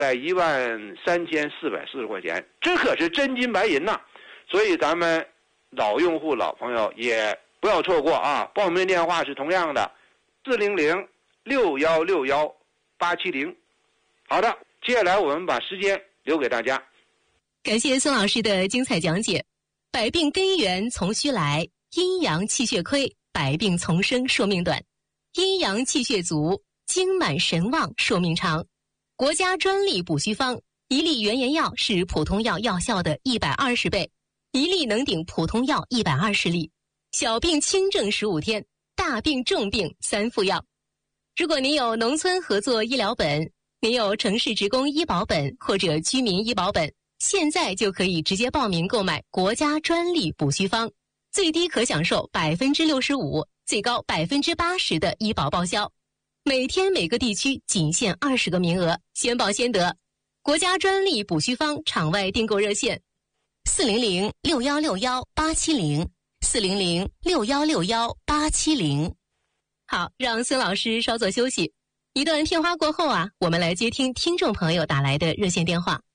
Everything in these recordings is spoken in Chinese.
在13440块钱，这可是真金白银呐！所以咱们老用户、老朋友也不要错过啊！报名电话是同样的，400-6161-870。好的，接下来我们把时间留给大家。 感谢孙老师的精彩讲解。百病根源从虚来，阴阳气血亏，百病丛生，寿命短；阴阳气血足，精满神旺，寿命长。国家专利补虚方，一粒原研药是普通药药效的120倍，一粒能顶普通药120粒。小病轻症15天，大病重病3副药。如果您有农村合作医疗本，您有城市职工医保本或者居民医保本，现在就可以直接报名购买国家专利补虚方，最低可享受65%，最高80%的医保报销。每天每个地区仅限20个名额，先报先得。国家专利补虚方场外订购热线：400-6161-870，400-6161-870。好，让孙老师稍作休息。一段片花过后啊，我们来接听听众朋友打来的热线电话。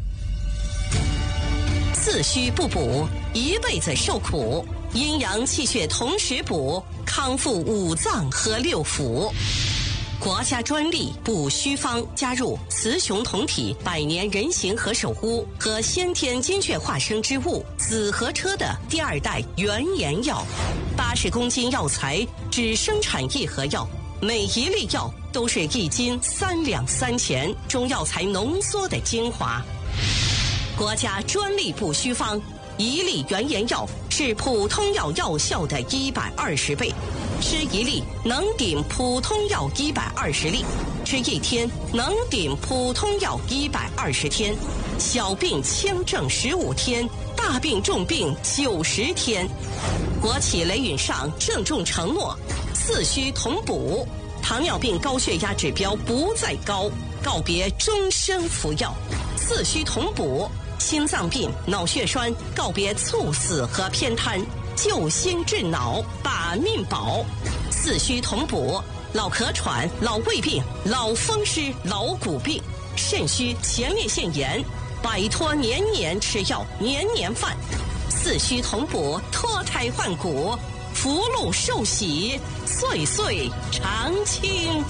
自虚不补，一辈子受苦；阴阳气血同时补，康复五脏和六腑。国家专利补虚方加入雌雄同体百年人形和守护和先天精血化生之物紫河车的第2代原研药，80公斤药材只生产1盒药，每一粒药都是1斤3两3钱中药材浓缩的精华。国家专利补虚方，一粒原研药是普通药药效的120倍，吃一粒能顶普通药120粒，吃1天能顶普通药120天，小病轻症15天，大病重病90天。国企雷允上郑重承诺，自虚同补，糖尿病高血压指标不再高，告别终生服药，自虚同补。心脏病、脑血栓告别猝死和偏瘫，救心治脑，把命保。自虚同补，老咳喘、老胃病、老风湿、老骨病、肾虚、前列腺炎，摆脱年年吃药、年年犯。自虚同补，脱胎换骨，福禄寿喜，岁岁常青。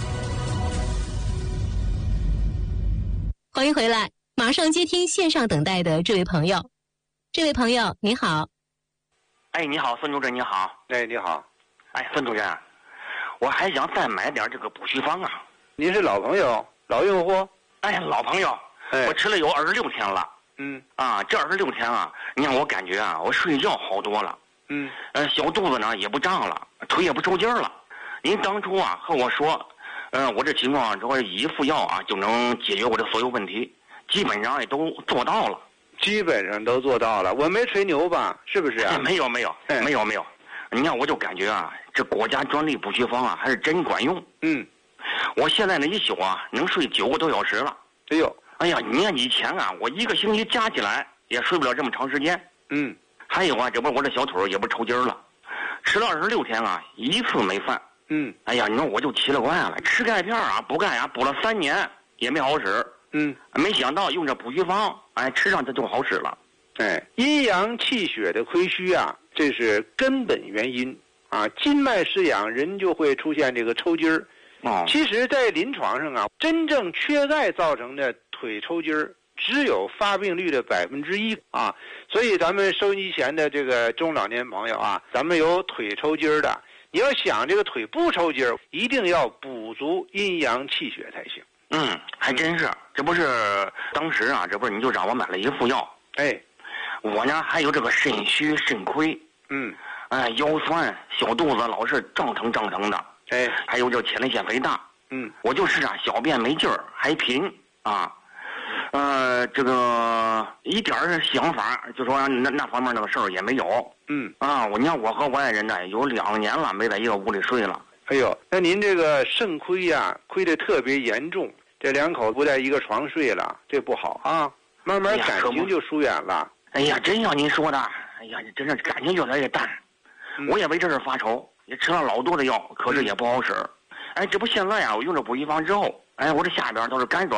欢迎回来。马上接听线上等待的这位朋友。这位朋友你好。 哎，你好，孙主任你好。 哎，你好。 哎，孙主任，我还想再买点这个补虚方啊。 您是老朋友、老用户？ 哎，老朋友，我吃了有26天了。这26天啊，你让我感觉啊，我睡觉好多了。小肚子呢也不胀了，腿也不抽筋了。您当初啊和我说，我这情况之后1副药啊就能解决我的所有问题。基本上也都做到了，我没吹牛吧？是不是啊？没有。你看，我就感觉啊，这国家专利补虚方啊，还是真管用。我现在呢一宿啊，能睡9个多小时了。哎呀，你看以前啊，我1个星期加起来也睡不了这么长时间。还有啊，这不我这小腿也不抽筋了，吃了26天啊，1次没犯。哎呀，你说我就奇了怪了，吃钙片啊，补钙啊，补了3年也没好使。没想到用这补虚方，吃上它就好使了。 阴阳气血的亏虚啊，这是根本原因啊。筋脉失养，人就会出现这个抽筋儿。其实，在临床上啊，真正缺钙造成的腿抽筋儿，只有发病率的1%啊。所以，咱们收音机前的这个中老年朋友啊，咱们有腿抽筋儿的，你要想这个腿不抽筋儿，一定要补足阴阳气血才行。 还真是，这不是当时啊，这不是你就让我买了1副药。我呢还有这个肾虚肾亏，腰酸小肚子老是胀腾的，还有这前列腺肥大，我就是啊小便没劲儿，还频啊，这个一点想法就说那方面那个事儿也没有。你看我和我爱人呢有2年了没在一个屋里睡了。 哎呦，那您这个肾亏呀，亏得特别严重。这2口不在一个床睡了，这不好啊！慢慢感情就疏远了。 哎呀，真像您说的，哎呀，真是感情越来越淡。我也为这事发愁，也吃了老多的药，可是也不好使。这不现在啊，我用这补虚方之后，我这下边都是干爽了，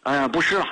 哎呀，不是了。